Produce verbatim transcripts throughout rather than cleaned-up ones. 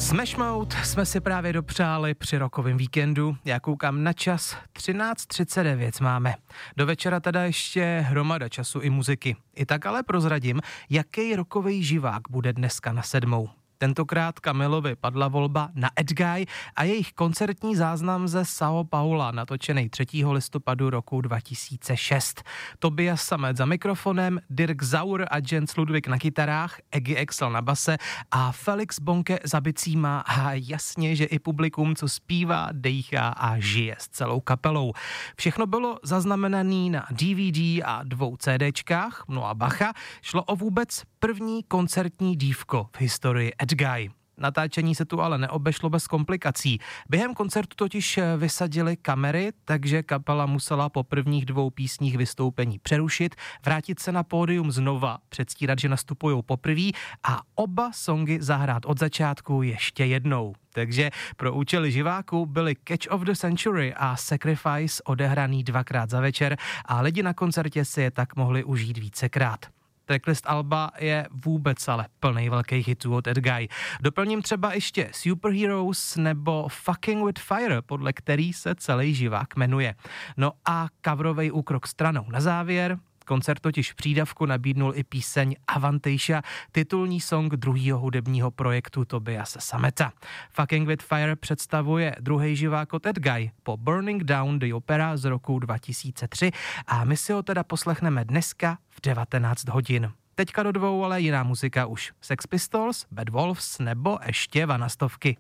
Smash Mouth jsme si právě dopřáli při rokovém víkendu. Já koukám na čas, třináct třicet devět máme. Do večera teda ještě hromada času i muziky. I tak ale prozradím, jaký rokový živák bude dneska na sedmou. Tentokrát Camilovi padla volba na Edguy a jejich koncertní záznam ze São Paula, natočený třetího listopadu roku dva tisíce šest. Tobias Sammet za mikrofonem, Dirk Sauer a Jens Ludwig na kytarách, Eggy Excel na base a Felix Bonke za bicíma a jasně, že i publikum, co zpívá, dejchá a žije s celou kapelou. Všechno bylo zaznamenané na D V D a dvou CDčkách, no a bacha, šlo o vůbec první koncertní dívko v historii Edguy. Natáčení se tu ale neobešlo bez komplikací. Během koncertu totiž vysadili kamery, takže kapela musela po prvních dvou písních vystoupení přerušit, vrátit se na pódium znova, předstírat, že nastupují poprvé a oba songy zahrát od začátku ještě jednou. Takže pro účely živáků byly Catch of the Century a Sacrifice odehraný dvakrát za večer a lidi na koncertě si je tak mohli užít vícekrát. Tracklist alba je vůbec ale plnej velkých hitů od Edguy. Doplním třeba ještě Superheroes nebo Fucking with Fire, podle který se celý živák jmenuje. No a coverovej úkrok stranou na závěr. Koncert totiž v přídavku nabídnul i píseň Avantasia, titulní song druhého hudebního projektu Tobiase Sammeta. Fucking with Fire představuje druhý živák od Edguy po Burning Down the Opera z roku dva tisíce tři a my si ho teda poslechneme dneska v devatenáct hodin. Teďka do dvou, ale jiná muzika už. Sex Pistols, Bad Wolves nebo ještě Vanastovky.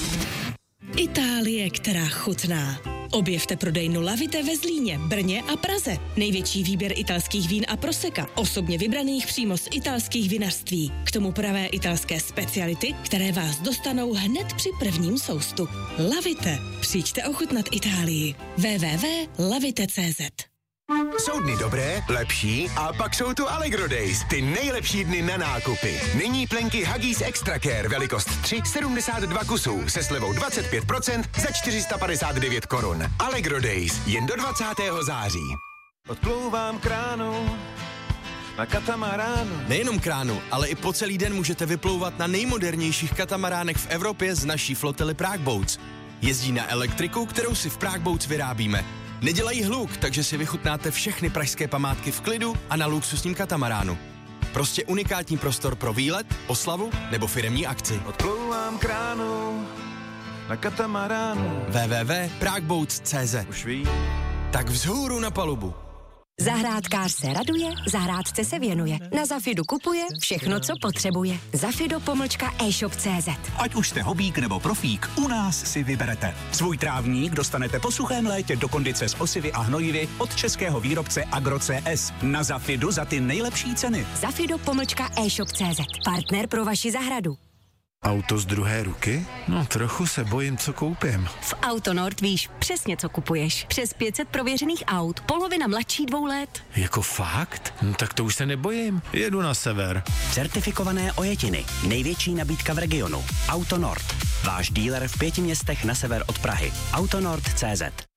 Itálie, která chutná. Objevte prodejnu Lavite ve Zlíně, Brně a Praze. Největší výběr italských vín a proseka, osobně vybraných přímo z italských vinařství. K tomu pravé italské speciality, které vás dostanou hned při prvním soustu. Lavite. Přijďte ochutnat Itálii. w w w tečka lavite tečka c z. Jsou dny dobré, lepší a pak jsou tu Allegro Days, ty nejlepší dny na nákupy. Nyní plenky Huggies Extra Care, velikost tři, sedmdesát dva kusů, se slevou dvacet pět procent za čtyři sta padesát devět korun. Allegro Days, jen do dvacátého září. Odplouvám kránu na katamaránu. Nejenom kránu, ale i po celý den můžete vyplouvat na nejmodernějších katamaránech v Evropě z naší flotily Prague Boats. Jezdí na elektriku, kterou si v Prague Boats vyrábíme. Nedělají hluk, takže si vychutnáte všechny pražské památky v klidu a na luxusním katamaránu. Prostě unikátní prostor pro výlet, oslavu nebo firemní akci. Odplouvám kránu na katamaránu. w w w tečka prague boats tečka c z. Už ví. Tak vzhůru na palubu. Zahrádkář se raduje, zahrádce se věnuje. Na Zafidu kupuje všechno, co potřebuje. Zafido pomlčka e-shop tečka c z. Ať už jste hobík nebo profík, u nás si vyberete. Svůj trávník dostanete po suchém létě do kondice s osivy a hnojivy od českého výrobce Agro C S. Na Zafidu za ty nejlepší ceny. Zafido pomlčka e-shop tečka c z. Partner pro vaši zahradu. Auto z druhé ruky? No, trochu se bojím, co koupím. V Autonord víš přesně, co kupuješ. Přes pět set prověřených aut, polovina mladší dvou let. Jako fakt? No tak to už se nebojím. Jedu na sever. Certifikované ojetiny. Největší nabídka v regionu. Autonord. Váš díler v pěti městech na sever od Prahy. Autonord tečka c z.